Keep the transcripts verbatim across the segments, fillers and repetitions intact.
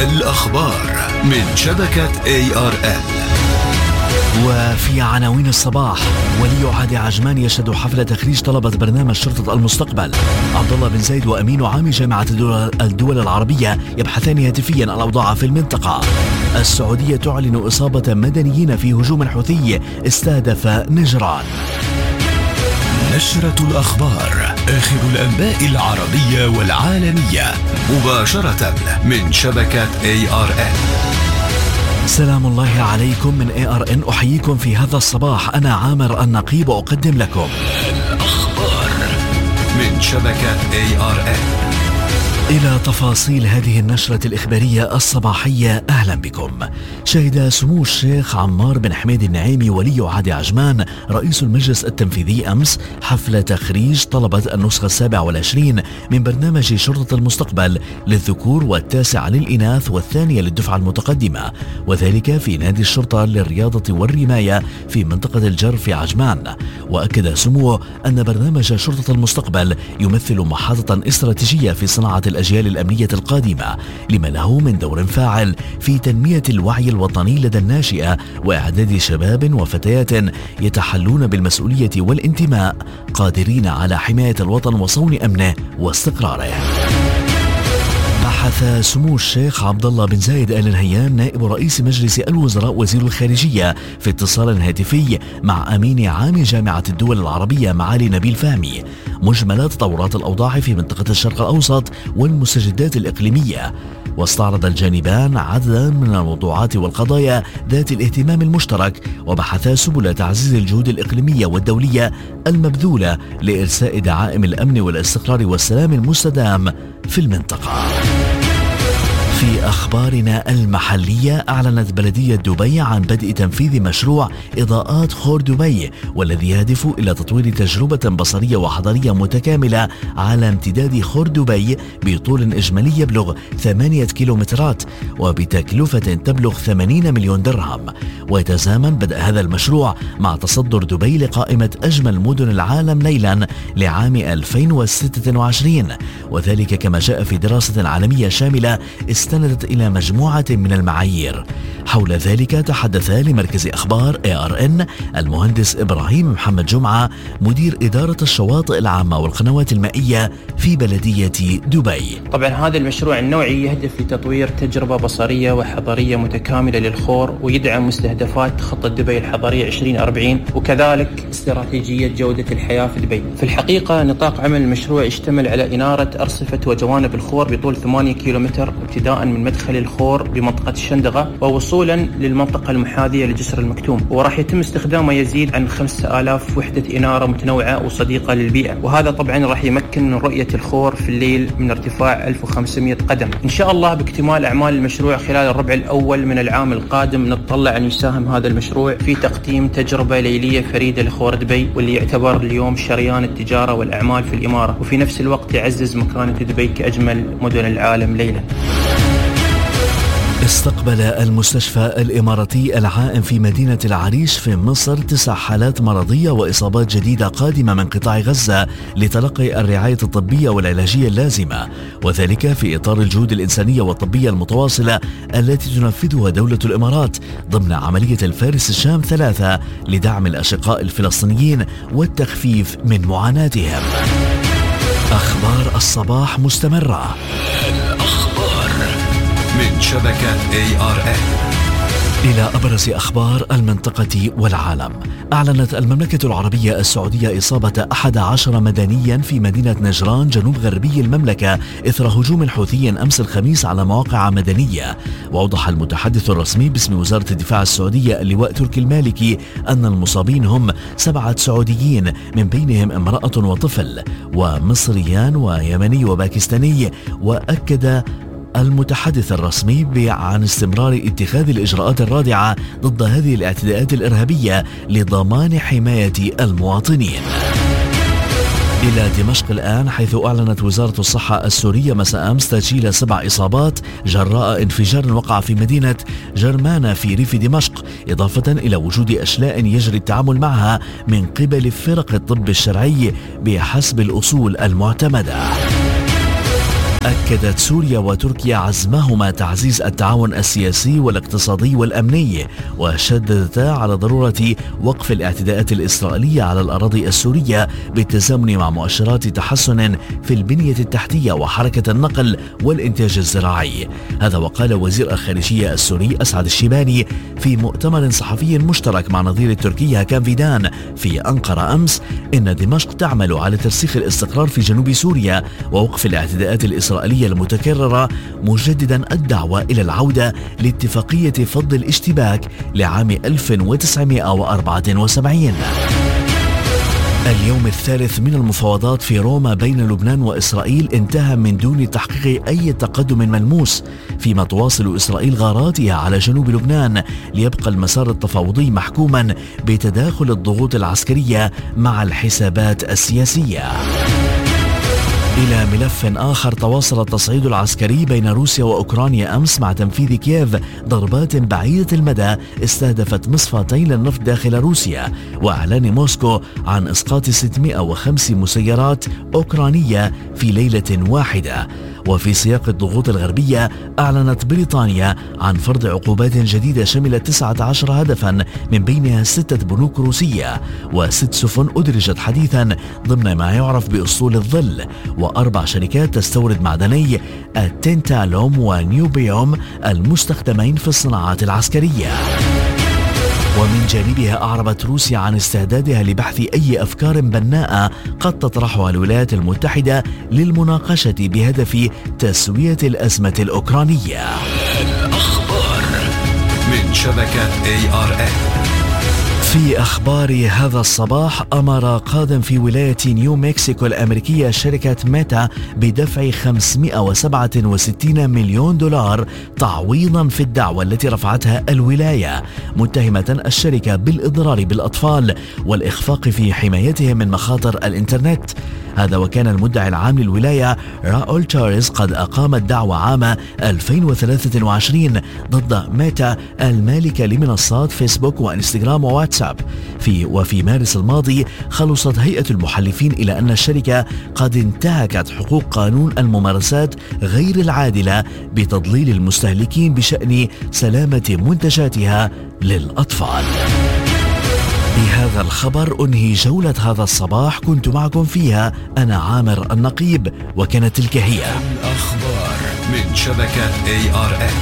الأخبار من شبكة إيه آر إل. وفي عناوين الصباح: ولي عهد عجمان يشهد حفل تخريج طلبة برنامج شرطة المستقبل. عبد الله بن زايد وأمين عام جامعة الدول العربية يبحثان هاتفيا الأوضاع في المنطقة. السعودية تعلن إصابة مدنيين في هجوم حوثي استهدف نجران. نشرة الأخبار، آخر الأنباء العربية والعالمية، مباشرة من شبكة إيه آر إل. سلام الله عليكم من إيه آر إن، أحييكم في هذا الصباح. أنا عامر النقيب أقدم لكم الأخبار من شبكة إيه آر إل. إلى تفاصيل هذه النشرة الإخبارية الصباحية، أهلا بكم. شهد سمو الشيخ عمار بن حميد النعيمي ولي عهد عجمان رئيس المجلس التنفيذي أمس حفل تخريج طلبة النسخة السابع والعشرين من برنامج شرطة المستقبل للذكور والتاسع للإناث والثانية للدفعة المتقدمة، وذلك في نادي الشرطة للرياضة والرماية في منطقة الجرف في عجمان. وأكد سموه أن برنامج شرطة المستقبل يمثل محطة استراتيجية في صناعة الأجيال الأمنية القادمة، لما له من دور فاعل في تنمية الوعي الوطني لدى الناشئة وإعداد شباب وفتيات يتحلون بالمسؤولية والانتماء، قادرين على حماية الوطن وصون أمنه واستقراره. بحث سمو الشيخ عبد الله بن زايد آل نهيان نائب رئيس مجلس الوزراء وزير الخارجية في اتصال هاتفي مع أمين عام جامعة الدول العربية معالي نبيل فهمي مجمل تطورات الأوضاع في منطقة الشرق الأوسط والمستجدات الإقليمية، واستعرض الجانبان عددا من الموضوعات والقضايا ذات الاهتمام المشترك، وبحثا سبل تعزيز الجهود الإقليمية والدولية المبذولة لإرساء دعائم الأمن والاستقرار والسلام المستدام في المنطقة. في أخبارنا المحلية، أعلنت بلدية دبي عن بدء تنفيذ مشروع إضاءات خور دبي، والذي يهدف إلى تطوير تجربة بصرية وحضارية متكاملة على امتداد خور دبي بطول إجمالي يبلغ ثمانية كيلومترات وبتكلفة تبلغ ثمانين مليون درهم. ويتزامن بدء هذا المشروع مع تصدر دبي لقائمة أجمل مدن العالم ليلا لعام ألفين وستة وعشرين، وذلك كما جاء في دراسة عالمية شاملة استندت إلى مجموعة من المعايير. حول ذلك تحدث لمركز أخبار إيه آر إن المهندس إبراهيم محمد جمعة مدير إدارة الشواطئ العامة والقنوات المائية في بلدية دبي. طبعا هذا المشروع النوعي يهدف لتطوير تجربة بصرية وحضارية متكاملة للخور، ويدعم مستهدفات خطة دبي الحضرية عشرين أربعين، وكذلك استراتيجية جودة الحياة في دبي. في الحقيقة نطاق عمل المشروع يشتمل على إنارة أرصفة وجوانب الخور بطول ثمانية كيلومتر ابتداء من مدخل الخور بمنطقة الشندقة ووصولا للمنطقة المحاذية لجسر المكتوم، وراح يتم استخدام ما يزيد عن خمسة آلاف وحدة إنارة متنوعة وصديقة للبيئة، وهذا طبعا راح يمكن من رؤية الخور في الليل من ارتفاع ألف وخمسمائة قدم. إن شاء الله باكتمال أعمال المشروع خلال الربع الأول من العام القادم نتطلع أن يساهم هذا المشروع في تقديم تجربة ليلية فريدة لخور دبي، واللي يعتبر اليوم شريان التجارة والأعمال في الإمارة، وفي نفس الوقت يعزز مكانة دبي كأجمل مدن العالم ليلا. استقبل المستشفى الإماراتي العائم في مدينة العريش في مصر تسع حالات مرضية وإصابات جديدة قادمة من قطاع غزة لتلقي الرعاية الطبية والعلاجية اللازمة، وذلك في إطار الجهود الإنسانية والطبية المتواصلة التي تنفذها دولة الإمارات ضمن عملية الفارس الشام ثلاثة لدعم الأشقاء الفلسطينيين والتخفيف من معاناتهم. أخبار الصباح مستمرة. من شبكة إيه آر إل. إلى أبرز أخبار المنطقة والعالم. أعلنت المملكة العربية السعودية إصابة أحد عشر مدنيا في مدينة نجران جنوب غربي المملكة إثر هجوم حوثي أمس الخميس على مواقع مدنية. وأوضح المتحدث الرسمي باسم وزارة الدفاع السعودية اللواء تركي المالكي أن المصابين هم سبعة سعوديين من بينهم امرأة وطفل، ومصريان ويمني وباكستاني. وأكد المتحدث الرسمي عن استمرار اتخاذ الإجراءات الرادعة ضد هذه الاعتداءات الإرهابية لضمان حماية المواطنين. إلى دمشق الآن، حيث أعلنت وزارة الصحة السورية مساء أمس تسجيل سبع إصابات جراء انفجار وقع في مدينة جرمانة في ريف دمشق، إضافة إلى وجود أشلاء يجري التعامل معها من قبل فرق الطب الشرعي بحسب الأصول المعتمدة. أكدت سوريا وتركيا عزمهما تعزيز التعاون السياسي والاقتصادي والأمني، وشددتا على ضرورة وقف الاعتداءات الإسرائيلية على الأراضي السورية بالتزامن مع مؤشرات تحسن في البنية التحتية وحركة النقل والإنتاج الزراعي. هذا وقال وزير الخارجية السوري أسعد الشيباني في مؤتمر صحفي مشترك مع نظير التركي هاكان فيدان في أنقرة أمس إن دمشق تعمل على ترسيخ الاستقرار في جنوب سوريا ووقف الاعتداءات الإسرائيلية المتكررة، مجددا الدعوة إلى العودة لاتفاقية فض الاشتباك لعام ألف وتسعمائة وأربعة وسبعين. اليوم الثالث من المفاوضات في روما بين لبنان وإسرائيل انتهى من دون تحقيق أي تقدم ملموس، فيما تواصل إسرائيل غاراتها على جنوب لبنان ليبقى المسار التفاوضي محكوما بتداخل الضغوط العسكرية مع الحسابات السياسية. إلى ملف آخر، تواصل التصعيد العسكري بين روسيا وأوكرانيا أمس مع تنفيذ كييف ضربات بعيدة المدى استهدفت مصفاتي للنفط داخل روسيا، وإعلان موسكو عن إسقاط ستمائة وخمسة مسيرات أوكرانية في ليلة واحدة. وفي سياق الضغوط الغربية، أعلنت بريطانيا عن فرض عقوبات جديدة شملت تسعة عشر هدفا من بينها ستة بنوك روسية وست سفن أدرجت حديثا ضمن ما يعرف بأسطول الظل، وأربع شركات تستورد معدني التنتالوم ونيوبيوم المستخدمين في الصناعات العسكرية. ومن جانبها أعربت روسيا عن استعدادها لبحث أي أفكار بناءة قد تطرحها الولايات المتحدة للمناقشة بهدف تسوية الأزمة الأوكرانية. الأخبار من شبكة إيه آر إن. في أخبار هذا الصباح، أمر قاض في ولاية نيو مكسيكو الأمريكية شركة ميتا بدفع خمسمائة وسبعة وستين مليون دولار تعويضا في الدعوى التي رفعتها الولاية، متهمة الشركة بالإضرار بالأطفال والإخفاق في حمايتهم من مخاطر الإنترنت. هذا وكان المدعي العام للولاية راؤول تشاريز قد أقام الدعوى عام ألفين وثلاثة وعشرين ضد ميتا المالكة لمنصات فيسبوك وإنستغرام وواتساب. في وفي مارس الماضي خلصت هيئة المحلفين إلى أن الشركة قد انتهكت حقوق قانون الممارسات غير العادلة بتضليل المستهلكين بشأن سلامة منتجاتها للأطفال. بهذا الخبر أنهي جولة هذا الصباح، كنت معكم فيها أنا عامر النقيب، وكانت تلك هي الأخبار من شبكة إيه آر إن.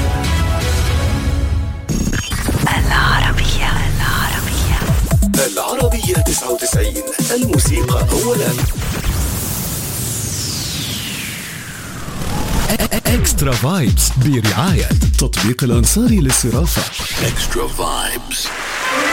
العربية العربية العربية تسعة وتسعين، الموسيقى أولا. اكسترا فايبس برعاية تطبيق الأنصاري للصرافة. اكسترا فايبس.